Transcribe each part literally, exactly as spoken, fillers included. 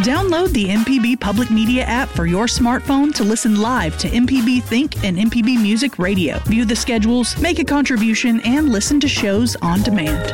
Download the M P B Public Media app for your smartphone to listen live to M P B Think and M P B Music Radio. View the schedules, make a contribution, and listen to shows on demand.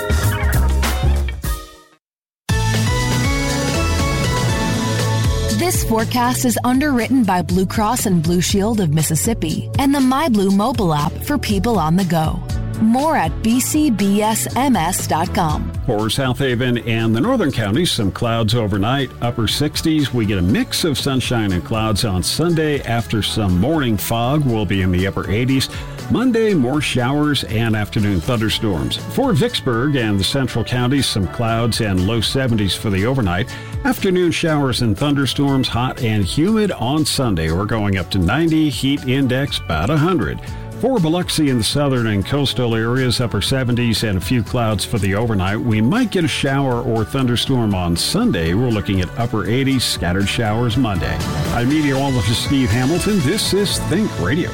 This forecast is underwritten by Blue Cross and Blue Shield of Mississippi and the MyBlue mobile app for people on the go. More at b c b s m s dot com. For South Haven and the northern counties, some clouds overnight, upper sixties. We get a mix of sunshine and clouds on Sunday. After some morning fog, we'll be in the upper eighties. Monday, more showers and afternoon thunderstorms. For Vicksburg and the central counties, some clouds and low seventies for the overnight. Afternoon showers and thunderstorms, hot and humid on Sunday. We're going up to ninety, heat index about one hundred. For Biloxi in the southern and coastal areas, upper seventies and a few clouds for the overnight. We might get a shower or thunderstorm on Sunday. We're looking at upper eighties, scattered showers Monday. I'm meteorologist Steve Hamilton. This is Think Radio.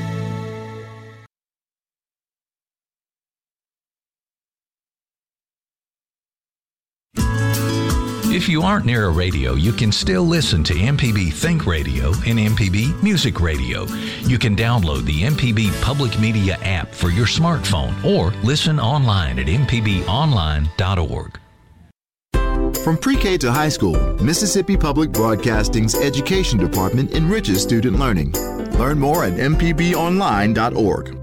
If you aren't near a radio, you can still listen to M P B Think Radio and M P B Music Radio. You can download the M P B Public Media app for your smartphone or listen online at m p b online dot org. From pre-K to high school, Mississippi Public Broadcasting's Education Department enriches student learning. Learn more at m p b online dot org.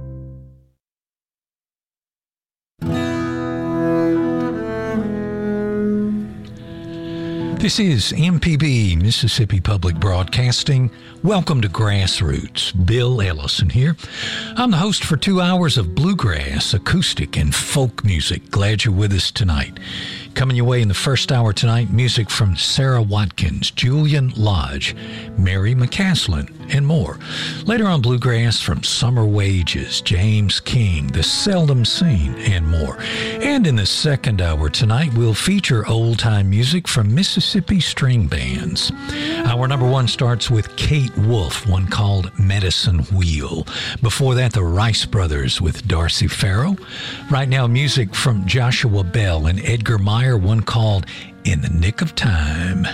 This is M P B, Mississippi Public Broadcasting. Welcome to Grassroots. Bill Ellison here. I'm the host for two hours of bluegrass, acoustic, and folk music. Glad you're with us tonight. Coming your way in the first hour tonight, music from Sarah Watkins, Julian Lodge, Mary McCaslin, and more. Later on, bluegrass from Summer Wages, James King, The Seldom Seen, and more. And in the second hour tonight, we'll feature old-time music from Mississippi string bands. Hour number one starts with Kate Wolf, one called Medicine Wheel. Before that, the Rice Brothers with Darcy Farrow. Right now, music from Joshua Bell and Edgar Meyer, one called In the Nick of Time.